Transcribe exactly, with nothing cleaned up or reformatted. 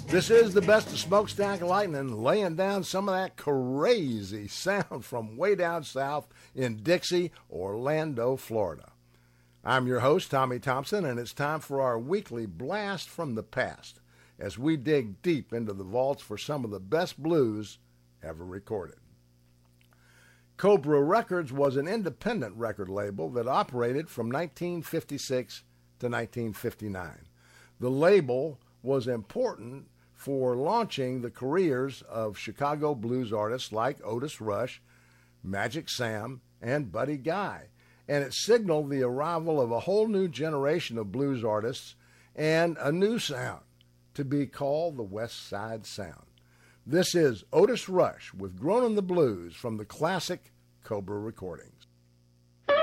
This is the best of Smokestack Lightning, laying down some of that crazy sound from way down south in Dixie, Orlando, Florida. I'm your host, Tommy Thompson, and it's time for our weekly blast from the past as we dig deep into the vaults for some of the best blues ever recorded. Cobra Records was an independent record label that operated from nineteen fifty-six to nineteen fifty-nine. The label was important for launching the careers of Chicago blues artists like Otis Rush, Magic Sam, and Buddy Guy, and it signaled the arrival of a whole new generation of blues artists and a new sound to be called the West Side Sound. This is Otis Rush with Grown in the Blues from the classic Cobra recordings.